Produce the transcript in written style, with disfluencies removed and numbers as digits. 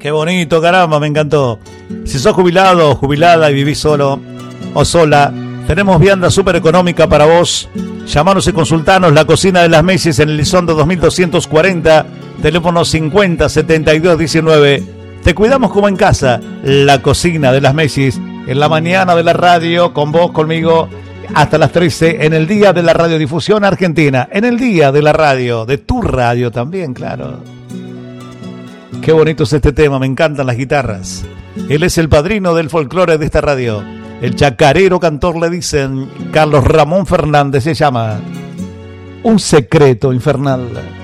Qué bonito, caramba, me encantó. Si sos jubilado o jubilada y vivís solo o sola, tenemos vianda súper económica para vos. Llamanos y consultanos. La cocina de las Macy's en Elizondo 2240, teléfono 50 72 19. Te cuidamos como en casa. La cocina de las Macy's, en la mañana de la radio, con vos, conmigo, hasta las 13, en el día de la radiodifusión argentina, en el día de la radio, de tu radio también, claro. Qué bonito es este tema, me encantan las guitarras. Él es el padrino del folclore de esta radio. El chacarero cantor, le dicen. Carlos Ramón Fernández se llama. Un secreto infernal.